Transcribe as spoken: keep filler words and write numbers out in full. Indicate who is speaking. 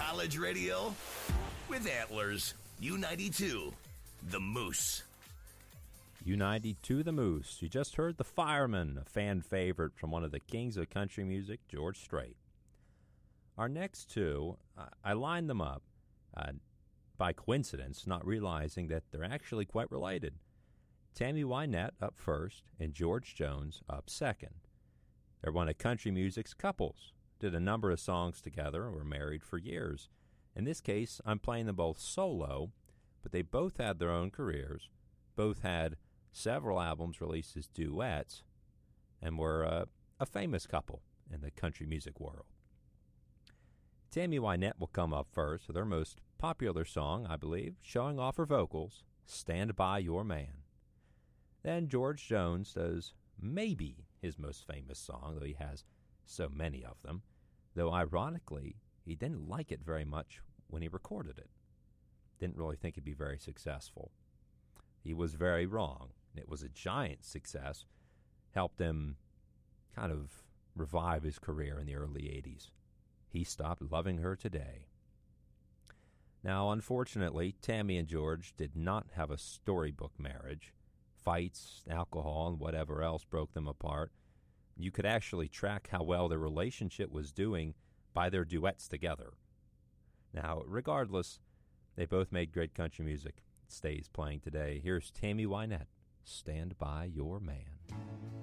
Speaker 1: college radio with Antlers. U ninety-two, The Moose.
Speaker 2: U ninety-two, The Moose. You just heard The Fireman, a fan favorite from one of the kings of country music, George Strait. Our next two, uh, I lined them up uh, by coincidence, not realizing that they're actually quite related. Tammy Wynette up first and George Jones up second. They're one of country music's couples. Did a number of songs together and were married for years. In this case, I'm playing them both solo, but they both had their own careers, both had several albums released as duets, and were uh, a famous couple in the country music world. Tammy Wynette will come up first with her most popular song, I believe, showing off her vocals, Stand By Your Man. Then George Jones does maybe his most famous song, though he has so many of them, though ironically, he didn't like it very much when he recorded it. Didn't really think it'd be very successful. He was very wrong. It was a giant success. Helped him kind of revive his career in the early eighties. He Stopped Loving Her Today. Now, unfortunately, Tammy and George did not have a storybook marriage. Fights, alcohol, and whatever else broke them apart. You could actually track how well their relationship was doing by their duets together. Now, regardless, they both made great country music. It stays playing today. Here's Tammy Wynette, Stand By Your Man.